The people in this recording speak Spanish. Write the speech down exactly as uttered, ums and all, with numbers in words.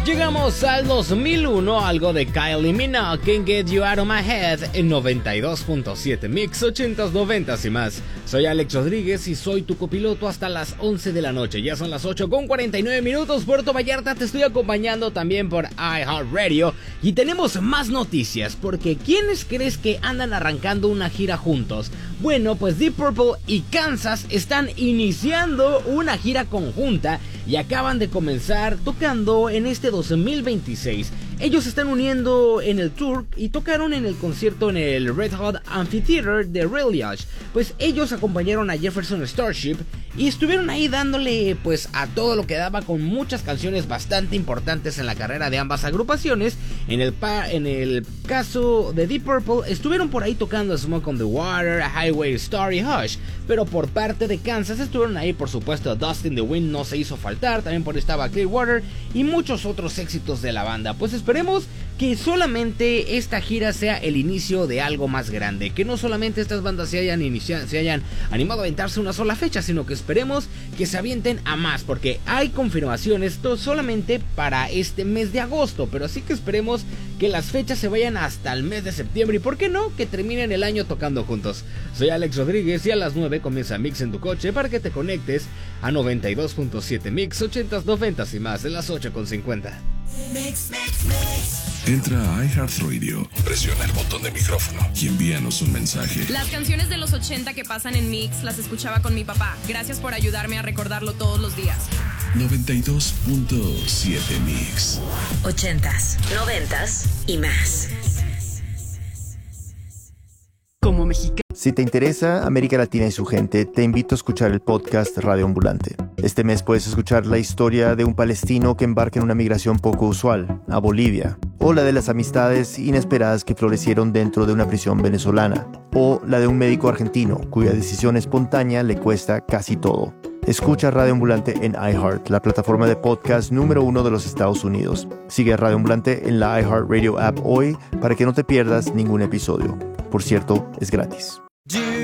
Llegamos al dos mil uno, algo de Kylie Minogue, Can't Get You Out of My Head, en noventa y dos punto siete Mix, ochentas, noventas y más. Soy Alex Rodríguez y soy tu copiloto hasta las once de la noche. Ya son las ocho con cuarenta y nueve minutos, Puerto Vallarta. Te estoy acompañando también por iHeartRadio. Y tenemos más noticias, porque ¿quiénes crees que andan arrancando una gira juntos? Bueno, pues Deep Purple y Kansas están iniciando una gira conjunta y acaban de comenzar tocando en este dos mil veintiséis. Ellos se están uniendo en el tour y tocaron en el concierto en el Red Hot Amphitheater de Reliage. Pues ellos acompañaron a Jefferson Starship y estuvieron ahí dándole pues a todo lo que daba, con muchas canciones bastante importantes en la carrera de ambas agrupaciones. En el, pa en el caso de Deep Purple estuvieron por ahí tocando Smoke on the Water, Highway Star y Hush. Pero por parte de Kansas estuvieron ahí por supuesto Dust in the Wind, no se hizo faltar. También por ahí estaba Clearwater y muchos otros éxitos de la banda. Pues esperemos que solamente esta gira sea el inicio de algo más grande, que no solamente estas bandas se hayan, iniciado, se hayan animado a aventarse una sola fecha, sino que esperemos que se avienten a más, porque hay confirmaciones solamente para este mes de agosto, pero así que esperemos que las fechas se vayan hasta el mes de septiembre y por qué no, que terminen el año tocando juntos. Soy Alex Rodríguez y a las nueve comienza Mix en tu coche para que te conectes a noventa y dos punto siete Mix, ochentas, noventas y más, en las ocho con cincuenta. Mix, mix, mix. Entra a iHeartRadio, presiona el botón de micrófono y envíanos un mensaje. Las canciones de los ochenta que pasan en Mix las escuchaba con mi papá. Gracias por ayudarme a recordarlo todos los días. noventa y dos punto siete Mix. Ochentas, noventas y más. Como mexicano. Si te interesa América Latina y su gente, te invito a escuchar el podcast Radio Ambulante. Este mes puedes escuchar la historia de un palestino que embarca en una migración poco usual, a Bolivia, o la de las amistades inesperadas que florecieron dentro de una prisión venezolana, o la de un médico argentino cuya decisión espontánea le cuesta casi todo. Escucha Radio Ambulante en iHeart, la plataforma de podcast número uno de los Estados Unidos. Sigue a Radio Ambulante en la iHeartRadio app hoy para que no te pierdas ningún episodio. Por cierto, es gratis.